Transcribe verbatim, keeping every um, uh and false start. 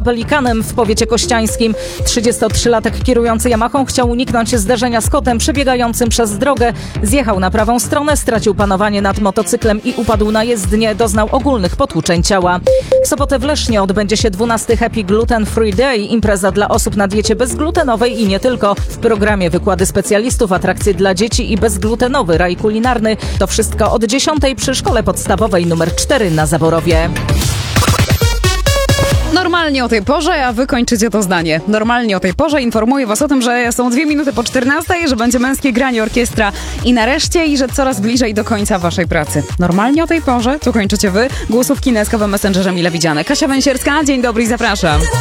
Pelikanem w powiecie kościańskim. trzydziestotrzylatek kierujący Yamahą chciał uniknąć zderzenia z kotem przebiegającym przez drogę. Zjechał na prawą stronę, stracił panowanie nad motocyklem i upadł na jezdnię. Doznał ogólnych potłuczeń ciała. W sobotę w Lesznie odbędzie się dwunasty Happy Gluten Free Day. Impreza dla osób na diecie bezglutenowej i nie tylko. W programie wykłady specjalistów, atrakcje dla dzieci i bezglutenowy raj kulinarny. To wszystko od dziesiątej przy szkole podstawowej numer cztery na Zaborowie. Normalnie o tej porze, a wy kończycie to zdanie. Normalnie o tej porze informuję was o tym, że są dwie minuty po czternastej, że będzie męskie granie orkiestra i nareszcie i że coraz bliżej do końca waszej pracy. Normalnie o tej porze, tu kończycie wy. Głosówki na eskawym Messengerze mile widziane. Kasia Węsierska, dzień dobry i zapraszam.